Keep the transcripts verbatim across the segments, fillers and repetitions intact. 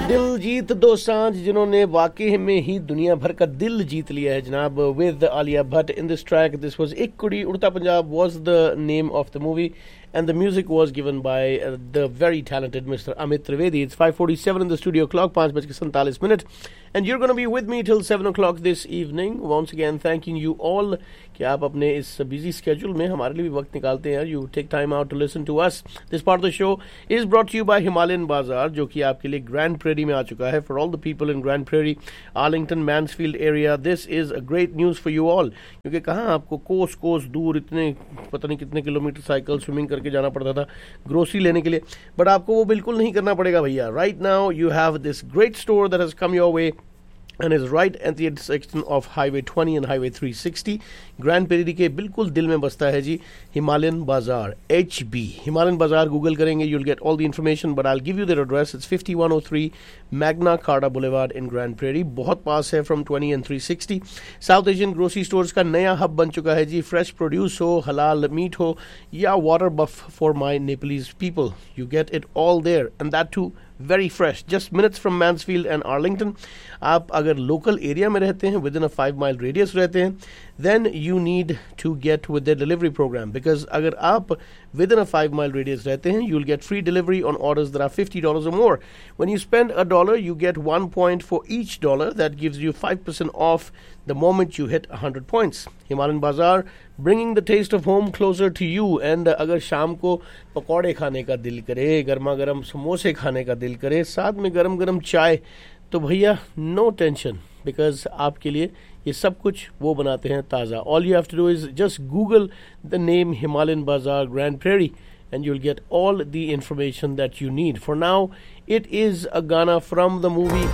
दिलजीत दोसांझ जिन्होंने वाकई में ही दुनिया भर का दिल जीत लिया है जनाब with Alia Bhatt in this track. This was एक कुड़ी उड़ता Punjab was the name of the movie and the music was given by uh, the very talented Mister Amit Trivedi. It's five forty-seven in the studio clock, five baj ke forty-seven minute, and you're going to be with me till seven o'clock this evening. Once again thanking you all कि आप अपने इस busy schedule में हमारे लिए भी वक्त निकालते हैं. You take time out to listen to us. This part of the show is brought you bye Himalayan बाजार, जो कि आपके लिए ग्रैंड प्रेरी में आ चुका है. For all the people in grand prairie, Arlington, Mansfield area, this is a great news for you all. क्योंकि कहाँ आपको कोस कोस दूर इतने पता नहीं कितने किलोमीटर साइकिल स्विमिंग करके जाना पड़ता था ग्रोसरी लेने के लिए, बट आपको वो बिल्कुल नहीं करना पड़ेगा भैया. Right now you have this great store that has come your way and is right at the intersection of Highway twenty and Highway three sixty. Grand prairie के बिल्कुल दिल में बसता है जी हिमालयन बाजार, एच बी. हिमालयन बाजार Google करेंगे, you'll get all the information, but I'll give you their address. It's fifty-one oh three Magna Carta Boulevard in Grand Prairie. बहुत पास है from twenty and three sixty. South Asian grocery stores का नया hub बन चुका है जी. Fresh produce हो, हलाल meet हो या water buff for my Nepalese people, you get it all there, and that too very fresh, just minutes from Mansfield and Arlington. आप अगर लोकल एरिया में रहते हैं, with in a five mile radius रहते हैं, then you need to get with their delivery program, because अगर आप within a five mile radius रहते हैं, you'll get free delivery on orders that are fifty dollars or more. When you spend a dollar, you get one point for each dollar. That gives you five percent off the moment you hit one hundred points. Himalayan Bazaar, bringing the taste of home closer to you. And अगर शाम को पकौड़े खाने का दिल करे, गर्मा गर्म समोसे खाने का दिल करे, साथ में गरम गरम चाय, तो भैया नो टेंशन, बिकॉज आपके लिए ये सब कुछ वो बनाते हैं ताज़ा. All you have to do is just Google the name Himalayan बाजार grand prairie and you'll get all the information that you need. For now, it is a Gana from the movie.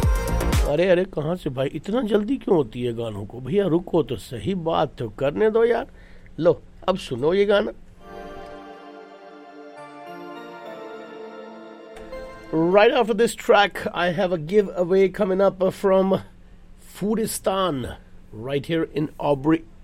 अरे अरे कहाँ से भाई, इतना जल्दी क्यों होती है गानों को? भैया रुको तो सही, बात तो करने दो यार. लो अब सुनो ये गाना. Right after this track, I have a giveaway coming up from Foodistan right here in Aubrey,